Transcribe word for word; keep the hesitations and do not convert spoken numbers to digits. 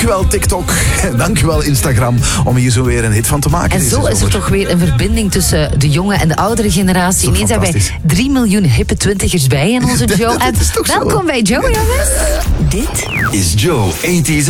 Dankjewel TikTok. Dankjewel Instagram om hier zo weer een hit van te maken. En zo is er toch weer een verbinding tussen de jonge en de oudere generatie. Ineens hebben wij drie miljoen hippe twintigers bij in onze Joe. En welkom bij Joe, jongens. Dit is Joe tachtiger.